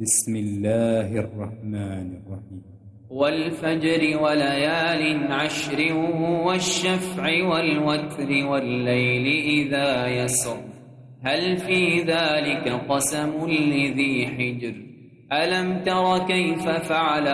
بسم الله الرحمن الرحيم. والفجر وليال عشر والشفع والوتر والليل إذا يسر هل في ذلك قسم لذي حجر ألم تر كيف فعل